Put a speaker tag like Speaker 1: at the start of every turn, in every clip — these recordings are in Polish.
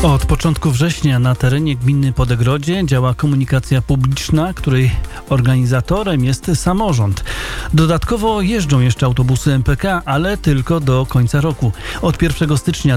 Speaker 1: Od początku września na terenie gminy Podegrodzie działa komunikacja publiczna, której organizatorem jest samorząd. Dodatkowo jeżdżą jeszcze autobusy MPK, ale tylko do końca roku. Od 1 stycznia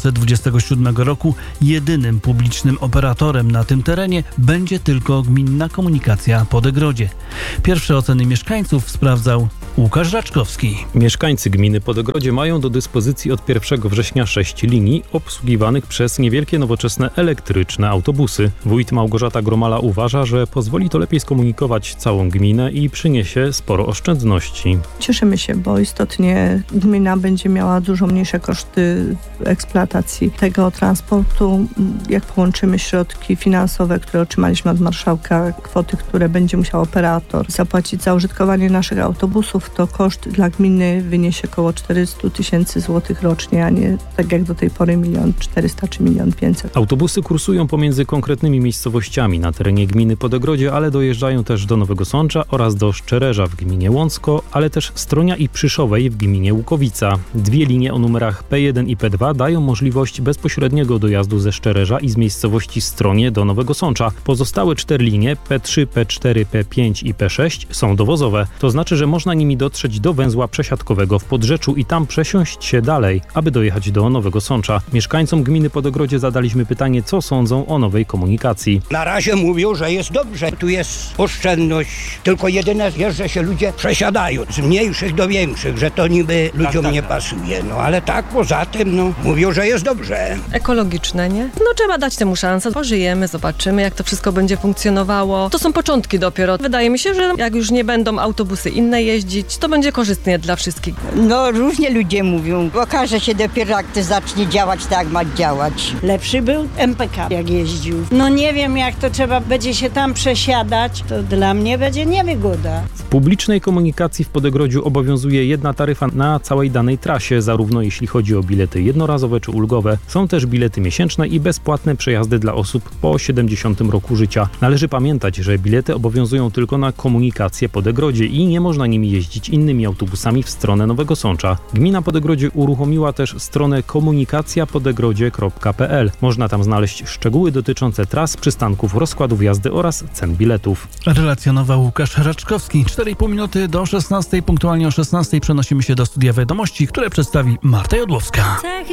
Speaker 1: 2027 roku jedynym publicznym operatorem na tym terenie będzie tylko Gminna Komunikacja Podegrodzie. Pierwsze oceny mieszkańców sprawdzał Łukasz Raczkowski.
Speaker 2: Mieszkańcy gminy Podegrodzie mają do dyspozycji od 1 września 6 linii obsługiwanych przez niewielkie nowoczesne elektryczne autobusy. Wójt Małgorzata Gromala uważa, że pozwoli to lepiej skomunikować całą gminę i przyniesie sporo oszczędności.
Speaker 3: Cieszymy się, bo istotnie gmina będzie miała dużo mniejsze koszty eksploatacji tego transportu. Jak połączymy środki finansowe, które otrzymaliśmy od marszałka, kwoty, które będzie musiał operator zapłacić za użytkowanie naszych autobusów, to koszt dla gminy wyniesie około 400 000 złotych rocznie, a nie tak jak do tej pory 1 400 000 czy 1 500 000.
Speaker 2: Autobusy kursują pomiędzy konkretnymi miejscowościami na terenie gminy Podegrodzie, ale dojeżdżają też do Nowego Sącza oraz do Szczerzeża w gminie Łącko, ale też Stronia i Przyszowej w gminie Łukowica. Dwie linie o numerach P1 i P2 dają możliwość bezpośredniego dojazdu ze Szczerzeża i z miejscowości Stronie do Nowego Sącza. Pozostałe 4 linie P3, P4, P5 i P6 są dowozowe. To znaczy, że można nimi dotrzeć do węzła przesiadkowego w Podrzeczu i tam przesiąść się dalej, aby dojechać do Nowego Sącza. Mieszkańcom gminy Podegrodzie zadaliśmy pytanie, co sądzą o nowej komunikacji.
Speaker 4: Na razie mówią, że jest dobrze. Tu jest oszczędność. Tylko jedyne jest, że się ludzie przesiadają z mniejszych do większych, że to niby ludziom nie pasuje. No ale tak poza tym, mówią, że jest dobrze.
Speaker 5: Ekologiczne, nie? Trzeba dać temu szansę. Pożyjemy, zobaczymy, jak to wszystko będzie funkcjonowało. To są początki dopiero. Wydaje mi się, że jak już nie będą autobusy inne jeździć, to będzie korzystnie dla wszystkich.
Speaker 6: Różnie ludzie mówią. Okaże się dopiero, jak to zacznie działać, tak jak ma działać.
Speaker 7: Lepszy był MPK, jak jeździł. Nie wiem, jak to trzeba będzie się tam przesiadać, to dla mnie będzie niewygoda.
Speaker 2: W publicznej komunikacji w Podegrodziu obowiązuje jedna taryfa na całej danej trasie, zarówno jeśli chodzi o bilety jednorazowe czy ulgowe. Są też bilety miesięczne i bezpłatne przejazdy dla osób po 70 roku życia. Należy pamiętać, że bilety obowiązują tylko na komunikację Podegrodzie i nie można nimi jeździć innymi autobusami w stronę Nowego Sącza. Gmina Podegrodzie uruchomiła też stronę komunikacjapodegrodzie.pl. Można tam znaleźć szczegóły dotyczące tras, przystanków, rozkładów jazdy oraz cen biletów.
Speaker 1: Relacjonował Łukasz Raczkowski. 4,5 minuty do 16. Punktualnie o 16 przenosimy się do studia wiadomości, które przedstawi Marta Jodłowska.